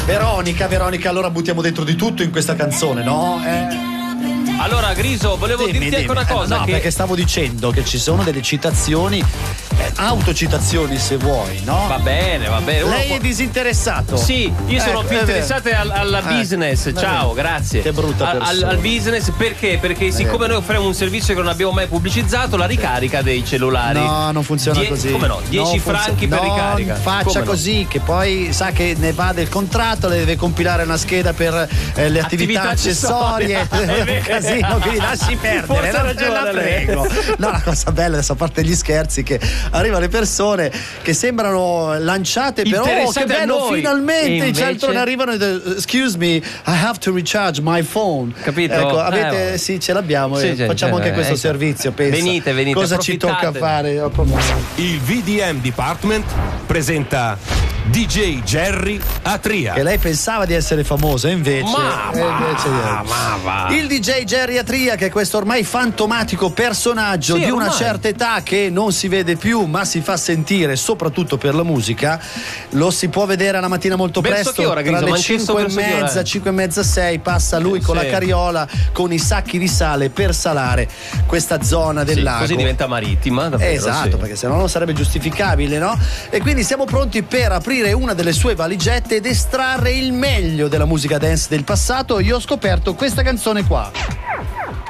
Veronica, allora buttiamo dentro di tutto in questa canzone, no? Allora, Griso, volevo dirti anche una cosa. No, perché stavo dicendo che ci sono delle citazioni, autocitazioni se vuoi, no? Va bene. Lei è disinteressato? Sì, io sono più interessato alla business. Ciao, grazie. Che brutta persona. Al business perché? Perché siccome noi offriamo un servizio che non abbiamo mai pubblicizzato, la ricarica dei cellulari. No, non funziona così. Come no? 10 franchi per ricarica. Faccia come così, che poi sa che ne va del contratto, le deve compilare una scheda per le attività accessorie. Casino, quindi lasci perdere. Forse ha ragione la prego. No, la cosa bella, adesso a parte gli scherzi, che arrivano le persone che sembrano lanciate, però che bello, finalmente i centroni arrivano e excuse me, I have to recharge my phone. Capito? Ecco, avete, sì, ce l'abbiamo, facciamo anche questo servizio, pensa. Venite, cosa ci tocca fare? Il VDM Department presenta DJ Jerry Atria. Che lei pensava di essere famosa, invece va. il DJ Jerry Atria, che è questo ormai fantomatico personaggio di una certa età che non si vede più ma si fa sentire soprattutto per la musica. Lo si può vedere la mattina molto presto, che ora, tra le 5:30, 6 passa lui con la carriola con i sacchi di sale per salare questa zona del lago. Così diventa marittima, davvero. Esatto, perché sennò non sarebbe giustificabile, no? E quindi siamo pronti per aprire una delle sue valigette ed estrarre il meglio della musica dance del passato. Io ho scoperto questa canzone qua.